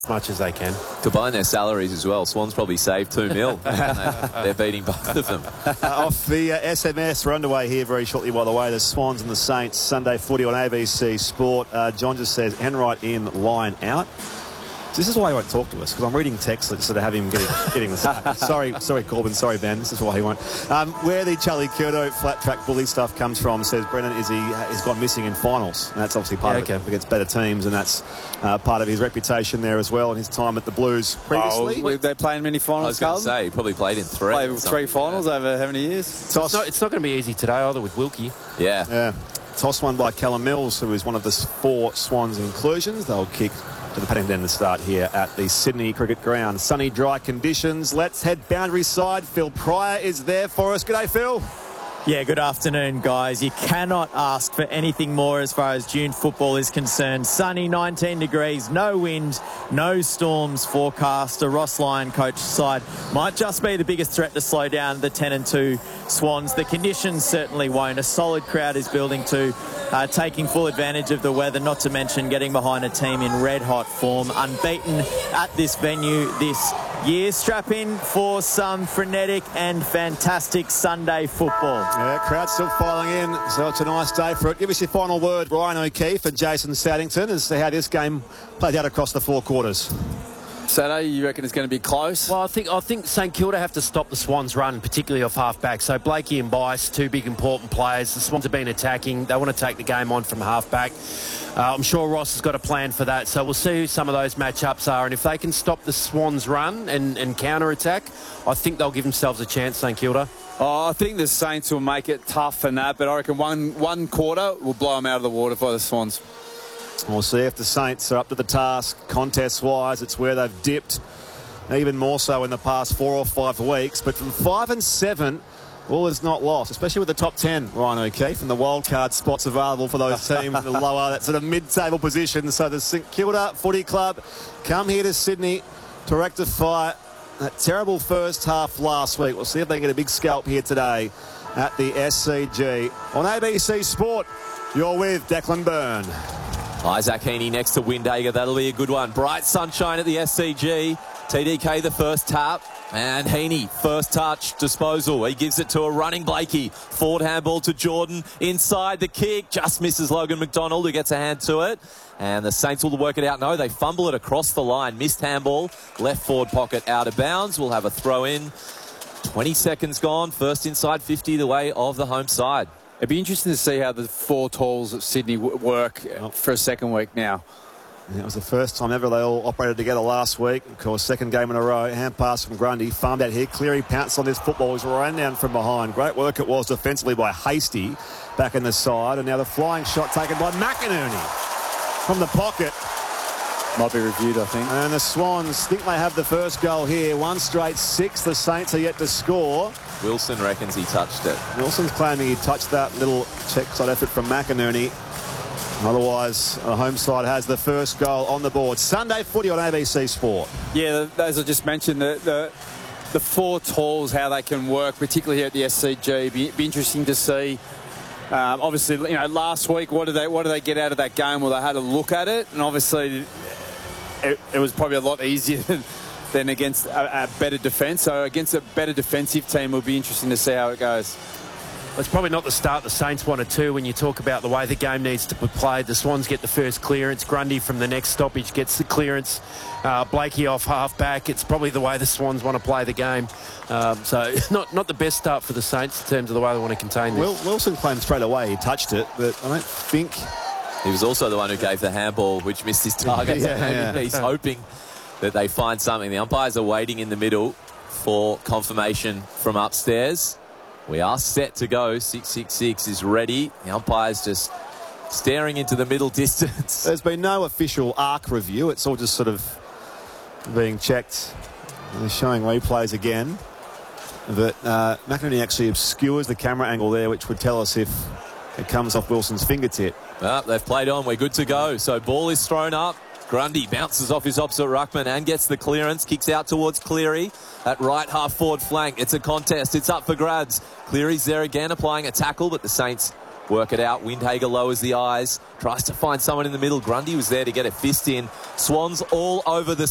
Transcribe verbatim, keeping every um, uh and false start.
as much as they can. Combine their salaries as well. Swans probably saved two mil. They're beating both of them. Uh, off the uh, S M S, we're underway here very shortly, by the way. The Swans and the Saints, Sunday footy on A B C Sport. Uh, John just says, Enright in, line out. This is why he won't talk to us, because I'm reading texts that sort of have him getting, getting the sack. Sorry, sorry, Corbin. Sorry, Ben. This is why he won't. Um, where the Charlie Curto flat track bully stuff comes from, says Brennan, is he has gone missing in finals. And that's obviously part yeah, of okay. it against better teams, and that's uh, part of his reputation there as well, and his time at the Blues previously. Oh, they're playing many finals. I was going to say, he probably played in three. Played three finals like over how many years? So it's not, it's not going to be easy today either with Wilkie. Yeah. Yeah. Toss one by Callum Mills, who is one of the four Swans inclusions. They'll kick to the Paddington to start here at the Sydney Cricket Ground. Sunny, dry conditions. Let's head boundary side. Phil Pryor is there for us. G'day, Phil. Yeah, good afternoon, guys. You cannot ask for anything more as far as June football is concerned. Sunny, nineteen degrees, no wind, no storms forecast. A Ross Lyon coach side might just be the biggest threat to slow down the ten and two Swans. The conditions certainly won't. A solid crowd is building to, uh, taking full advantage of the weather, not to mention getting behind a team in red-hot form. Unbeaten at this venue this year. Strap in for some frenetic and fantastic Sunday football. Yeah, crowd still filing in, so it's a nice day for it. Give us your final word, Ryan O'Keefe and Jason Saddington, as to how this game played out across the four quarters. Saturday, you reckon it's going to be close? Well, I think I think St Kilda have to stop the Swans' run, particularly off half-back. So Blakey and Bice, two big important players. The Swans have been attacking. They want to take the game on from half-back. Uh, I'm sure Ross has got a plan for that. So we'll see who some of those matchups are. And if they can stop the Swans' run and, and counter-attack, I think they'll give themselves a chance, St Kilda. Oh, I think the Saints will make it tough and that, but I reckon one one quarter will blow them out of the water for the Swans. We'll see if the Saints are up to the task contest-wise. It's where they've dipped, even more so in the past four or five weeks. But from five and seven, all is not lost, especially with the top ten, Ryan O'Keefe, and the wildcard spots available for those teams in the lower, that sort of mid-table position. So the St Kilda Footy Club come here to Sydney to rectify that terrible first half last week. We'll see if they can get a big scalp here today at the S C G. On A B C Sport, you're with Declan Byrne. Isaac Heaney next to Windhager. That'll be a good one. Bright sunshine at the S C G. T D K the first tap. And Heaney, first touch, disposal. He gives it to a running Blakey. Forward handball to Jordan. Inside the kick. Just misses Logan McDonald, who gets a hand to it. And the Saints will work it out. No, they fumble it across the line. Missed handball. Left forward pocket out of bounds. We'll have a throw in. twenty seconds gone. First inside fifty the way of the home side. It'd be interesting to see how the four talls at Sydney w work for a second week now. And it was the first time ever they all operated together last week. Of course, second game in a row. Hand pass from Grundy. Farmed out here. Cleary pounced on this football. He's ran down from behind. Great work it was defensively by Hasty back in the side. And now the flying shot taken by McInerney from the pocket. Might be reviewed, I think. And the Swans think they have the first goal here. One straight six. The Saints are yet to score. Wilson reckons he touched it. Wilson's claiming he touched that little check side effort from McInerney. Otherwise, the home side has the first goal on the board. Sunday footy on A B C Sport. Yeah, as I just mentioned, the the, the four talls, how they can work, particularly here at the S C G, be, be interesting to see. Um, obviously, you know, last week, what did they what did they get out of that game? Well, they had a look at it, and obviously, it, it was probably a lot easier than, than against a, a better defence. So against a better defensive team, it'll be interesting to see how it goes. It's probably not the start the Saints wanted to when you talk about the way the game needs to be played. The Swans get the first clearance. Grundy from the next stoppage gets the clearance. Uh, Blakey off half-back. It's probably the way the Swans want to play the game. Um, so not not the best start for the Saints in terms of the way they want to contain this. Will, Wilson claimed straight away he touched it, but I don't think... He was also the one who gave the handball, which missed his target. Yeah, so yeah. He's hoping that they find something. The umpires are waiting in the middle for confirmation from upstairs. We are set to go. six six six is ready. The umpire's just staring into the middle distance. There's been no official arc review. It's all just sort of being checked. They're showing replays again. But uh, McInerney actually obscures the camera angle there, which would tell us if it comes off Wilson's fingertip. Well, they've played on. We're good to go. So ball is thrown up. Grundy bounces off his opposite ruckman and gets the clearance. Kicks out towards Cleary at right half forward flank. It's a contest. It's up for grabs. Cleary's there again applying a tackle, but the Saints work it out. Windhager lowers the eyes. Tries to find someone in the middle. Grundy was there to get a fist in. Swans all over the